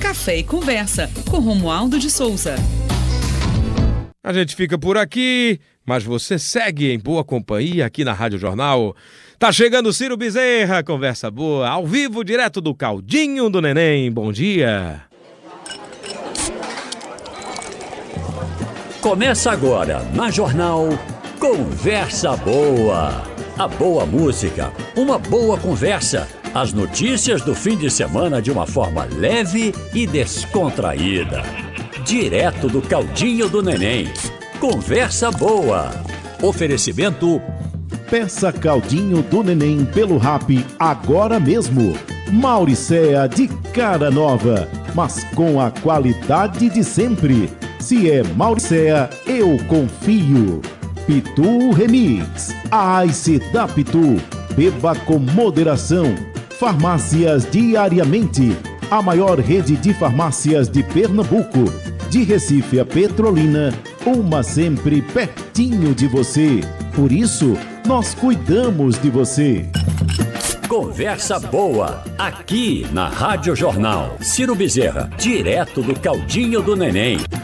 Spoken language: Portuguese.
Café e Conversa, com Romualdo de Souza. A gente fica por aqui, mas você segue em boa companhia aqui na Rádio Jornal. Tá chegando Ciro Bezerra, conversa boa, ao vivo, direto do Caldinho do Neném. Bom dia. Começa agora, na Jornal, Conversa Boa. A boa música, uma boa conversa. As notícias do fim de semana de uma forma leve e descontraída. Direto do Caldinho do Neném. Conversa Boa. Oferecimento: peça Caldinho do Neném pelo Rap agora mesmo. Mauricéa de cara nova, mas com a qualidade de sempre. Se é Mauricéa, eu confio. Pitu Remix, a Ice da Pitu. Beba com moderação. Farmácias Diariamente, a maior rede de farmácias de Pernambuco. De Recife a Petrolina, uma sempre pertinho de você. Por isso, nós cuidamos de você. Conversa Boa, aqui na Rádio Jornal. Ciro Bezerra, direto do Caldinho do Neném.